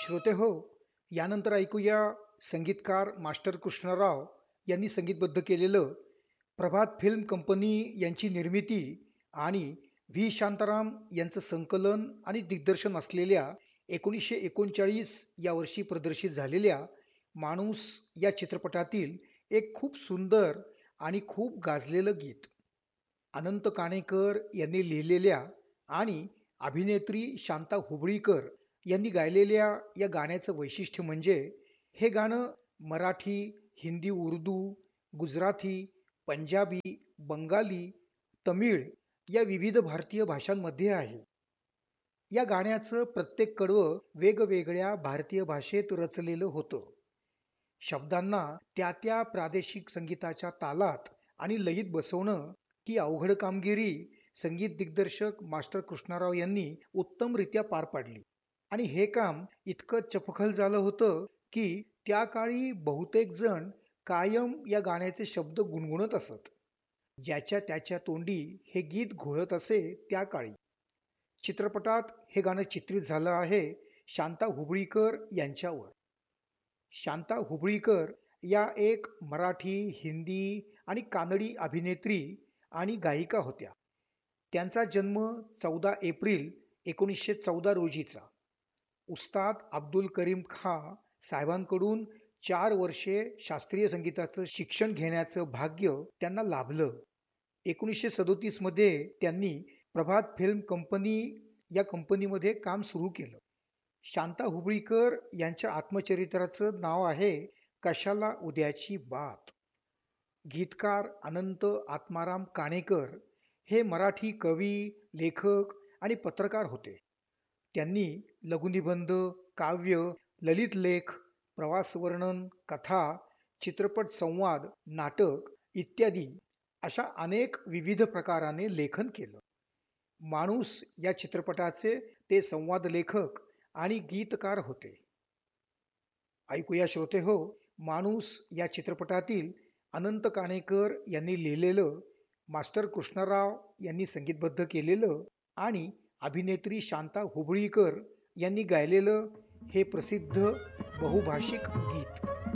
श्रोते हो, यानंतर ऐकूया संगीतकार मास्टर कृष्णराव यांनी संगीतबद्ध केलेलं प्रभात फिल्म कंपनी यांची निर्मिती आणि व्ही शांताराम यांचं संकलन आणि दिग्दर्शन असलेल्या 1939 या वर्षी प्रदर्शित झालेल्या माणूस या चित्रपटातील एक खूप सुंदर आणि खूप गाजलेलं गीत. अनंत काणेकर यांनी लिहिलेल्या आणि अभिनेत्री शांता हुबळीकर यांनी गायलेल्या या गाण्याचं वैशिष्ट्य म्हणजे हे गाणं मराठी, हिंदी, उर्दू, गुजराती, पंजाबी, बंगाली, तमिळ या विविध भारतीय भाषांमध्ये आहे. या गाण्याचं प्रत्येक कडवं वेगवेगळ्या भारतीय भाषेत रचलेलं होतं. शब्दांना त्या त्या प्रादेशिक संगीताच्या तालात आणि लयीत बसवणं ही अवघड कामगिरी संगीत दिग्दर्शक मास्टर कृष्णराव यांनी उत्तमरित्या पार पाडली. आणि हे काम इतकं चपखल झालं होतं की त्या काळी बहुतेक जण कायम या गाण्याचे शब्द गुणगुणत असत. ज्याच्या त्याच्या तोंडी हे गीत घोळत असे त्या काळी. चित्रपटात हे गाणं चित्रित झालं आहे शांता हुबळीकर यांच्यावर. शांता हुबळीकर या एक मराठी, हिंदी आणि कानडी अभिनेत्री आणि गायिका होत्या. त्यांचा जन्म 14 एप्रिल 1914 रोजीचा. उस्ताद अब्दुल करीम खां साहेबांकडून 4 वर्षे शास्त्रीय संगीताचं शिक्षण घेण्याचं भाग्य त्यांना लाभलं. 1937 मध्ये त्यांनी प्रभात फिल्म कंपनी या कंपनीमध्ये काम सुरू केलं. शांता हुबळीकर यांच्या आत्मचरित्राचं नाव आहे कशाला उद्याची बात. गीतकार अनंत आत्माराम काणेकर हे मराठी कवी, लेखक आणि पत्रकार होते. त्यांनी लघुनिबंध, काव्य, ललित लेख, प्रवास वर्णन, कथा, चित्रपट संवाद, नाटक इत्यादी अशा अनेक विविध प्रकाराने लेखन केलं. माणूस या चित्रपटाचे ते संवाद लेखक आणि गीतकार होते. ऐकूया श्रोते हो, माणूस या चित्रपटातील अनंत काणेकर यांनी लिहिलेलं, मास्टर कृष्णराव यांनी संगीतबद्ध केलेलं आणि अभिनेत्री शांता हुबळीकर यांनी गायलेलं हे प्रसिद्ध बहुभाषिक गीत.